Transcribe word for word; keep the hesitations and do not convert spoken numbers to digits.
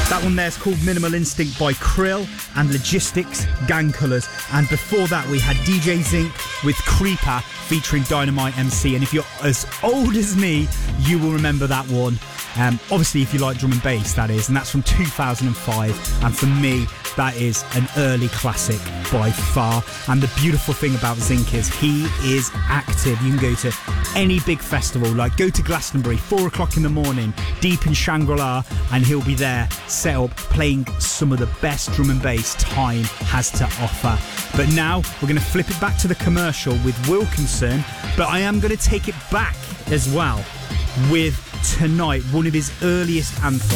That one there is called Minimal Instinct by Krill and Logistics, Gang Colours. And before that, we had D J Zinc with Creeper featuring Dynamite M C. And if you're as old as me, you will remember that one. Um, obviously, if you like drum and bass, that is. And that's from two thousand five. And for me, that is an early classic by far. And the beautiful thing about Zinc is he is active. You can go to any big festival, like go to Glastonbury, four o'clock in the morning, deep in Shangri-La, and he'll be there set up playing some of the best drum and bass time has to offer. But now we're going to flip it back to the commercial with Wilkinson, but I am going to take it back as well with Tonight, one of his earliest anthems.